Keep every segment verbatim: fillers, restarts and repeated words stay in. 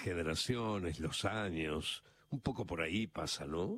generaciones, los años, un poco por ahí pasa, ¿no?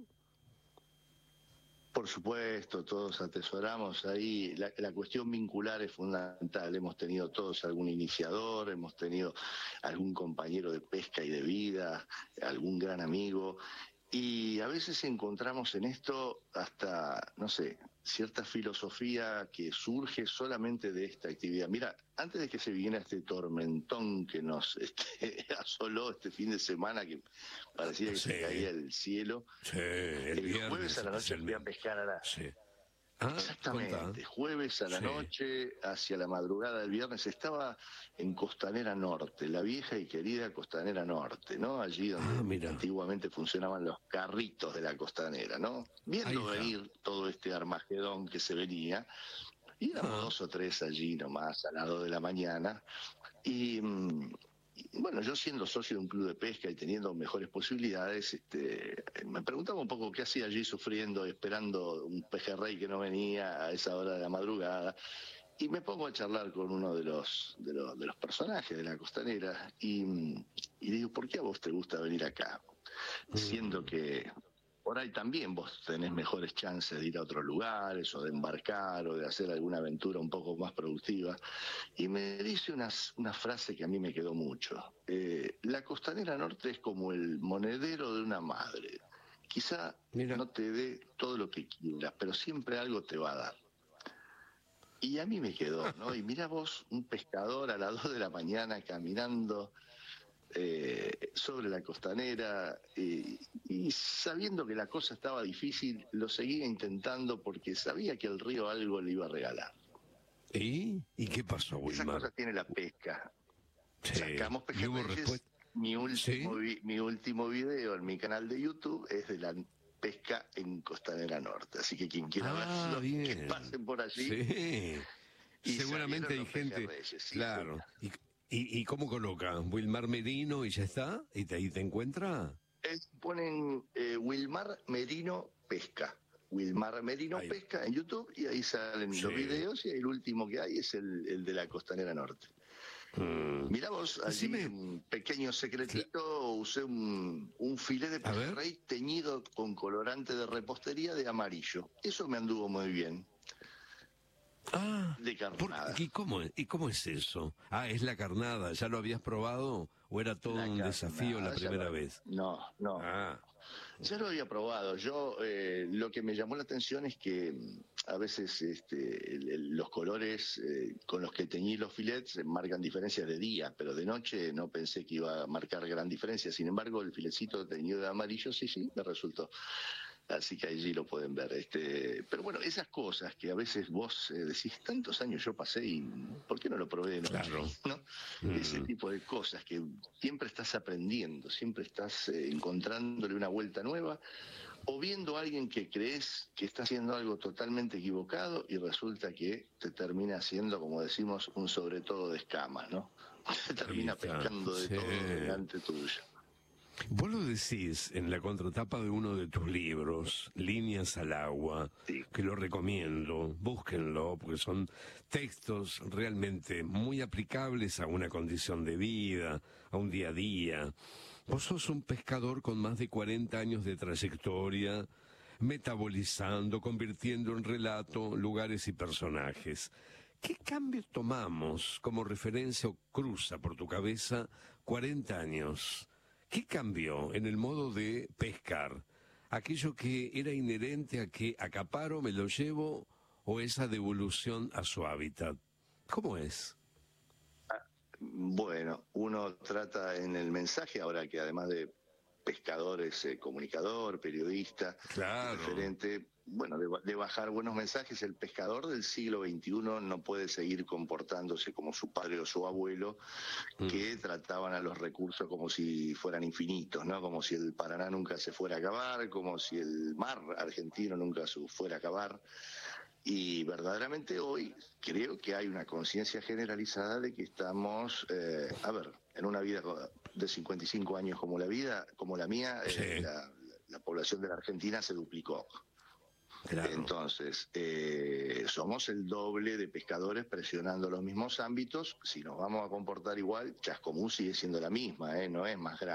Por supuesto, todos atesoramos ahí, la, la cuestión vincular es fundamental, hemos tenido todos algún iniciador, hemos tenido algún compañero de pesca y de vida, algún gran amigo, y a veces encontramos en esto hasta, no sé, cierta filosofía que surge solamente de esta actividad. Mira, antes de que se viniera este tormentón que nos este, asoló este fin de semana, que parecía que Sí, se caía el cielo, sí, el, el viernes jueves a la noche fui a especialmente. pescar a la... Sí. Ah, contá. Exactamente, jueves a la Sí. noche, hacia la madrugada del viernes, estaba en Costanera Norte, la vieja y querida Costanera Norte, ¿no? Allí Ah, donde mira. antiguamente funcionaban los carritos de la costanera, ¿no? Ahí Viendo está. venir todo este Armagedón que se venía, y éramos Ah, dos o tres allí nomás, a las dos de la mañana, y... mm, y, bueno, yo siendo socio de un club de pesca y teniendo mejores posibilidades, este, me preguntaba un poco qué hacía allí sufriendo, esperando un pejerrey que no venía a esa hora de la madrugada, y me pongo a charlar con uno de los, de los, de los personajes de la costanera, y, y digo, ¿por qué a vos te gusta venir acá? Siendo mm, que por ahí también vos tenés mejores chances de ir a otros lugares, o de embarcar, o de hacer alguna aventura un poco más productiva. Y me dice una, una frase que a mí me quedó mucho. Eh, la Costanera Norte es como el monedero de una madre. Quizá mira. no te dé todo lo que quieras, pero siempre algo te va a dar. Y a mí me quedó, ¿no? Y mira vos, un pescador a las dos de la mañana caminando eh, sobre la costanera, eh, y sabiendo que la cosa estaba difícil, lo seguía intentando porque sabía que el río algo le iba a regalar. ¿Y? ¿Y qué pasó, Esas Wilmar? cosas tiene la pesca. Sí. Sacamos ¿Y hubo pejerreyes. respuesta? Mi último, ¿Sí? vi- mi último video en mi canal de YouTube es de la pesca en Costanera Norte. Así que quien quiera Ah, verlo, que bien. pasen por allí. Sí. Y Seguramente salieron hay los gente, pejerreyes, sí, claro. señor. ¿Y, y, y cómo coloca? ¿Wilmar Merino y ya está? ¿Y te, ahí te encuentra? Eh, ponen eh, Wilmar Merino Pesca. Wilmar Merino Ahí. Pesca en YouTube, y ahí salen los Sí. videos, y el último que hay es el, el de la Costanera Norte. Mm. Mirá vos, allí Decime, un pequeño cla- secretito, usé un, un filé de a ver. pejerrey teñido con colorante de repostería de amarillo. Eso me anduvo muy bien, Ah, de ¿por, carnada. ¿y cómo, es- ¿y cómo es eso? Ah, es la carnada. ¿Ya lo habías probado o era todo La un desafío la carnada, ya primera lo... vez? No, no, Ah, ya lo había probado. Yo, eh, lo que me llamó la atención es que mm, a veces este, el- el- los colores eh, con los que teñí los filets marcan diferencias de día, pero de noche no pensé que iba a marcar gran diferencia. Sin embargo, el filetcito teñido de amarillo, sí, sí, me resultó. Así que allí lo pueden ver. Este, pero bueno, esas cosas que a veces vos eh, decís, tantos años yo pasé y ¿por qué no lo probé de noche? claro. ¿No? Ese Mm. tipo de cosas que siempre estás aprendiendo, siempre estás eh, encontrándole una vuelta nueva, o viendo a alguien que crees que está haciendo algo totalmente equivocado y resulta que te termina haciendo, como decimos, un sobre todo de escamas, ¿no? Te Ahí termina está. pescando de Sí. todo delante tuyo. Vos lo decís en la contratapa de uno de tus libros, Líneas al agua, Sí. que lo recomiendo, búsquenlo, porque son textos realmente muy aplicables a una condición de vida, a un día a día. Vos sos un pescador con más de cuarenta años de trayectoria, metabolizando, convirtiendo en relato lugares y personajes. ¿Qué cambios tomamos como referencia o cruza por tu cabeza cuarenta años? ¿Qué cambió en el modo de pescar? ¿Aquello que era inherente a que acaparo, me lo llevo, o esa devolución a su hábitat? ¿Cómo es? Bueno, uno trata en el mensaje, ahora que además de pescador es eh, comunicador, periodista y Claro. referente, bueno, de, de bajar buenos mensajes. El pescador del siglo veintiuno no puede seguir comportándose como su padre o su abuelo, Mm, que trataban a los recursos como si fueran infinitos, ¿no? Como si el Paraná nunca se fuera a acabar, como si el mar argentino nunca se fuera a acabar. Y verdaderamente hoy creo que hay una conciencia generalizada de que estamos, eh, a ver, en una vida de cincuenta y cinco años como la vida, como la mía, eh, sí, la, la población de la Argentina se duplicó. claro. Entonces, eh, somos el doble de pescadores presionando los mismos ámbitos. Si nos vamos a comportar igual, Chascomús sigue siendo la misma, ¿eh? No es más grande.